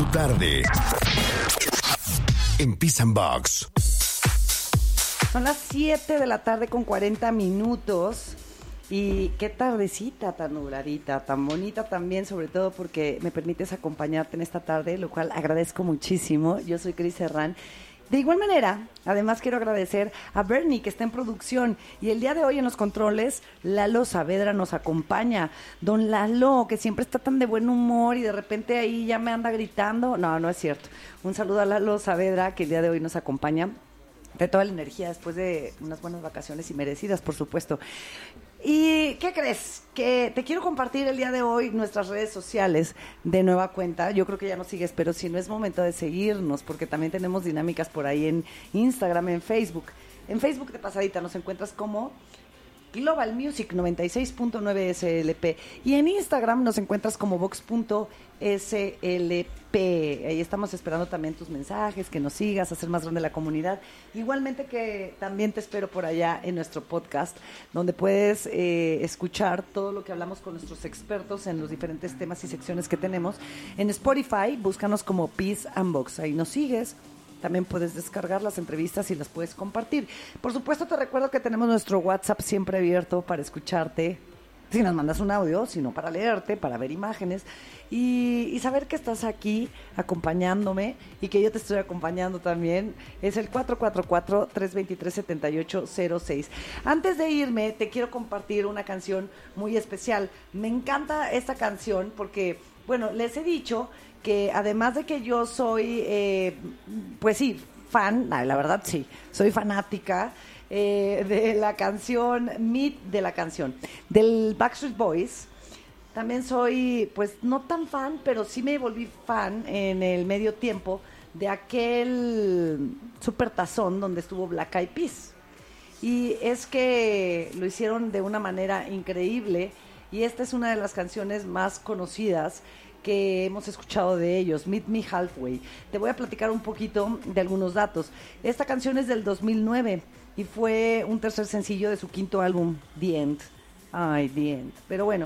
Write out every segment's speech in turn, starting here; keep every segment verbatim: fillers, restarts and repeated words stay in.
tu tarde en Peace and Box. Son las siete de la tarde con cuarenta minutos. Y qué tardecita tan nubladita, tan bonita también, sobre todo porque me permites acompañarte en esta tarde, lo cual agradezco muchísimo. Yo soy Cris Herrán. De igual manera, además quiero agradecer a Bernie, que está en producción, y el día de hoy en los controles, Lalo Saavedra nos acompaña. Don Lalo, que siempre está tan de buen humor y de repente ahí ya me anda gritando. No, no es cierto. Un saludo a Lalo Saavedra, que el día de hoy nos acompaña. De toda la energía después de unas buenas vacaciones y merecidas, por supuesto. ¿Y qué crees? Que te quiero compartir el día de hoy nuestras redes sociales de nueva cuenta. Yo creo que ya nos sigues, pero si no, es momento de seguirnos, porque también tenemos dinámicas por ahí en Instagram, en Facebook. En Facebook de pasadita nos encuentras como Global Music noventa y seis punto nueve S L P y en Instagram nos encuentras como vox punto S L P. Ahí estamos esperando también tus mensajes, que nos sigas, hacer más grande la comunidad. Igualmente que también te espero por allá en nuestro podcast, donde puedes eh, escuchar todo lo que hablamos con nuestros expertos en los diferentes temas y secciones que tenemos. En Spotify, búscanos como Peace and Box. Ahí nos sigues. También puedes descargar las entrevistas y las puedes compartir. Por supuesto, te recuerdo que tenemos nuestro WhatsApp siempre abierto para escucharte, si nos mandas un audio, sino para leerte, para ver imágenes y, y saber que estás aquí acompañándome y que yo te estoy acompañando también. Es el cuatro cuatro cuatro, tres dos tres, siete ocho cero seis. Antes de irme, te quiero compartir una canción muy especial. Me encanta esta canción porque, bueno, les he dicho que además de que yo soy, eh, pues sí, fan, la verdad sí, soy fanática eh, de la canción, Meet de la canción, del Backstreet Boys. También soy, pues no tan fan, pero sí me volví fan en el medio tiempo de aquel super tazón donde estuvo Black Eyed Peas. Y es que lo hicieron de una manera increíble y esta es una de las canciones más conocidas que hemos escuchado de ellos, Meet Me Halfway. Te voy a platicar un poquito de algunos datos. Esta canción es del dos mil nueve y fue un tercer sencillo de su quinto álbum, The End. Ay, The End. Pero bueno,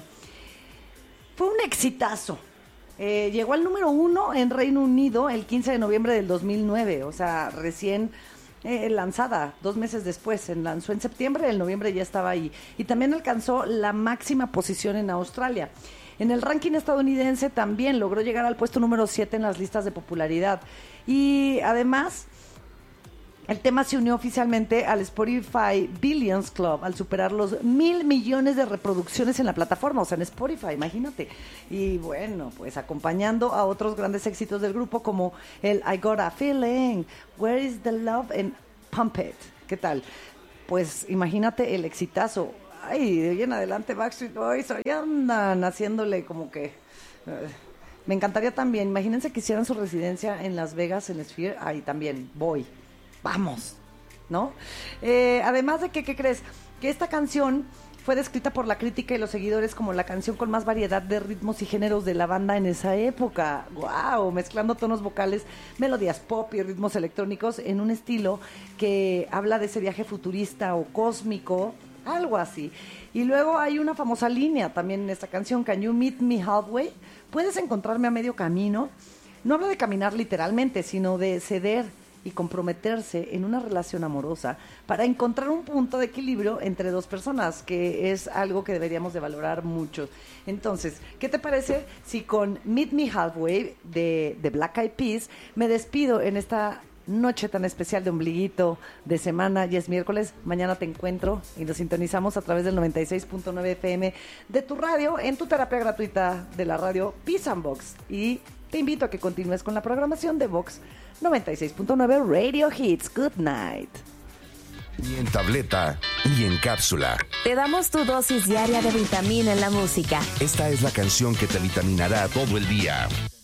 fue un exitazo. Eh, llegó al número uno en Reino Unido el quince de noviembre del dos mil nueve, o sea, recién eh, lanzada, dos meses después. Se lanzó en septiembre, en noviembre ya estaba ahí. Y también alcanzó la máxima posición en Australia. En el ranking estadounidense también logró llegar al puesto número siete en las listas de popularidad. Y además, el tema se unió oficialmente al Spotify Billions Club al superar los mil millones de reproducciones en la plataforma, o sea, en Spotify, imagínate. Y bueno, pues acompañando a otros grandes éxitos del grupo como el I Got a Feeling, Where is the Love and Pump It. ¿Qué tal? Pues imagínate el exitazo. Ay, de hoy en adelante Backstreet Boys hoy andan haciéndole como que... Uh, me encantaría también, imagínense que hicieran su residencia en Las Vegas, en Sphere, ahí también, voy, vamos, ¿no? Eh, además de que, ¿qué crees? Que esta canción fue descrita por la crítica y los seguidores como la canción con más variedad de ritmos y géneros de la banda en esa época. ¡Wow! Mezclando tonos vocales, melodías pop y ritmos electrónicos en un estilo que habla de ese viaje futurista o cósmico, algo así. Y luego hay una famosa línea también en esta canción, Can you meet me halfway? ¿Puedes encontrarme a medio camino? No habla de caminar literalmente, sino de ceder y comprometerse en una relación amorosa para encontrar un punto de equilibrio entre dos personas, que es algo que deberíamos de valorar mucho. Entonces, ¿qué te parece si con Meet Me Halfway de, de Black Eyed Peas me despido en esta noche tan especial de ombliguito de semana? Ya es miércoles, mañana te encuentro y nos sintonizamos a través del noventa y seis punto nueve F M de tu radio en tu terapia gratuita de la radio Peace and Box. Y te invito a que continúes con la programación de Vox noventa y seis punto nueve Radio Hits. Good night. Ni en tableta, ni en cápsula. Te damos tu dosis diaria de vitamina en la música. Esta es la canción que te vitaminará todo el día.